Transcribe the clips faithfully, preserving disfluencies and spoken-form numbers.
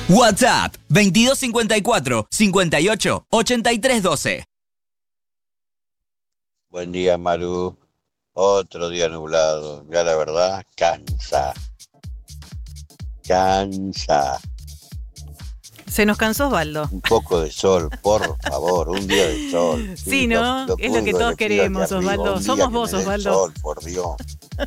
WhatsApp veintidós cincuenta y cuatro, cincuenta y ocho, ochenta y tres doce. Buen día, Maru. Otro día nublado. Ya la verdad, cansa. Cansa. Se nos cansó Osvaldo. Un poco de sol, por favor. Un día de sol. Sí, sí, ¿no? Lo, lo es lo que todos queremos, Osvaldo. Somos vos, Osvaldo. Sol, por Dios.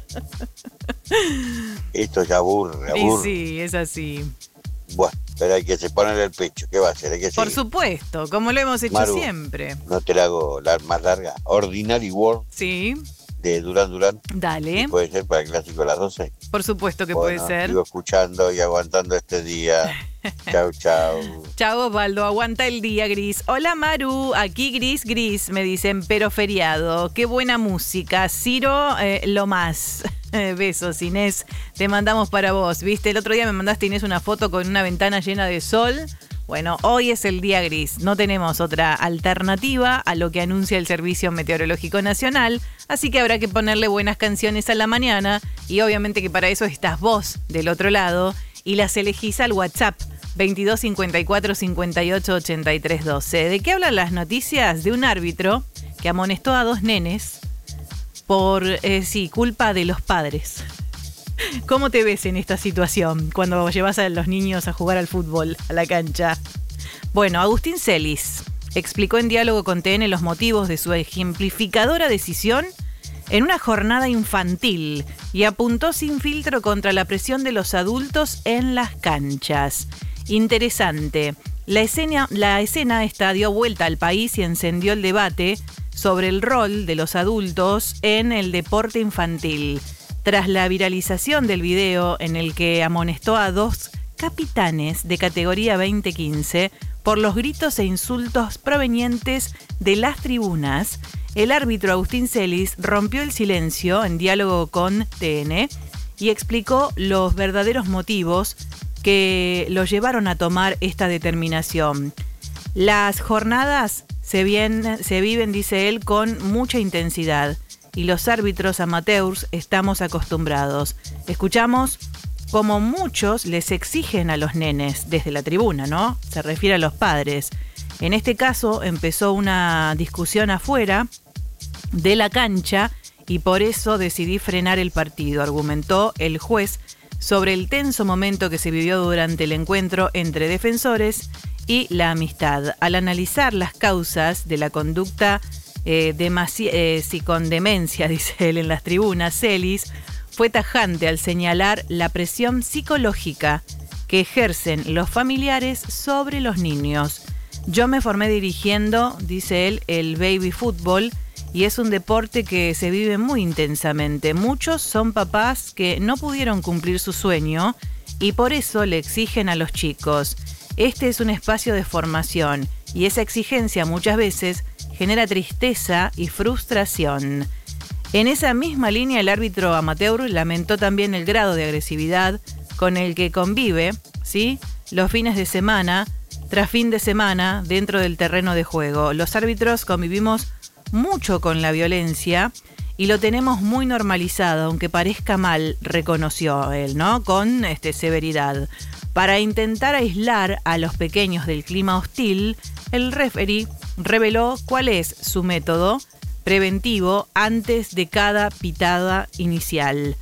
Esto ya aburre, aburre. Y sí, es así. Bueno, pero hay que se poner el pecho. ¿Qué va a hacer? Hay que Por seguir. supuesto, como lo hemos hecho Maru, siempre. No te la hago la más larga. Ordinary World. Sí. De Durán Durán. Dale. ¿Puede ser para el clásico de las doce? Por supuesto que bueno, puede ser. Sigo escuchando y aguantando este día. Chau, chau. Chau, Osvaldo. Aguanta el día, Gris. Hola, Maru. Aquí Gris, Gris, me dicen, pero feriado. Qué buena música. Ciro, eh, lo más. Besos, Inés. Te mandamos para vos. ¿Viste? El otro día me mandaste, Inés, una foto con una ventana llena de sol. Bueno, hoy es el día gris. No tenemos otra alternativa a lo que anuncia el Servicio Meteorológico Nacional. Así que habrá que ponerle buenas canciones a la mañana. Y obviamente que para eso estás vos del otro lado. Y las elegís al WhatsApp veintidós cincuenta y cuatro, cincuenta y ocho, ochenta y tres doce. ¿De qué hablan las noticias? De un árbitro que amonestó a dos nenes por, eh, sí, culpa de los padres. ¿Cómo te ves en esta situación cuando llevas a los niños a jugar al fútbol, a la cancha? Bueno, Agustín Celis explicó en diálogo con T N los motivos de su ejemplificadora decisión en una jornada infantil y apuntó sin filtro contra la presión de los adultos en las canchas. Interesante. La escena, la escena esta dio vuelta al país y encendió el debate sobre el rol de los adultos en el deporte infantil. Tras la viralización del video en el que amonestó a dos capitanes de categoría veinte quince por los gritos e insultos provenientes de las tribunas, el árbitro Agustín Celis rompió el silencio en diálogo con T N y explicó los verdaderos motivos que lo llevaron a tomar esta determinación. Las jornadas se, bien, se viven, dice él, con mucha intensidad. Y los árbitros amateurs estamos acostumbrados. Escuchamos como muchos les exigen a los nenes desde la tribuna, ¿no? Se refiere a los padres. En este caso empezó una discusión afuera de la cancha y por eso decidí frenar el partido, argumentó el juez sobre el tenso momento que se vivió durante el encuentro entre defensores y la amistad. Al analizar las causas de la conducta Eh, demasi- eh, sí, con demencia, dice él en las tribunas, Celis fue tajante al señalar la presión psicológica que ejercen los familiares sobre los niños. Yo me formé dirigiendo, dice él, el baby fútbol y es un deporte que se vive muy intensamente. Muchos son papás que no pudieron cumplir su sueño y por eso le exigen a los chicos. Este es un espacio de formación y esa exigencia muchas veces genera tristeza y frustración. En esa misma línea, el árbitro amateur lamentó también el grado de agresividad con el que convive, ¿sí?, los fines de semana, tras fin de semana, dentro del terreno de juego. Los árbitros convivimos mucho con la violencia y lo tenemos muy normalizado, aunque parezca mal, reconoció él, ¿no?, con este, severidad. Para intentar aislar a los pequeños del clima hostil, el referee reveló cuál es su método preventivo antes de cada pitada inicial.